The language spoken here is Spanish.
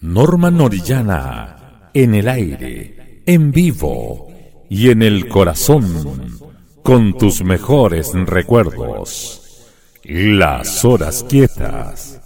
Norma Orellana, en el aire, en vivo y en el corazón, con tus mejores recuerdos. Las horas quietas.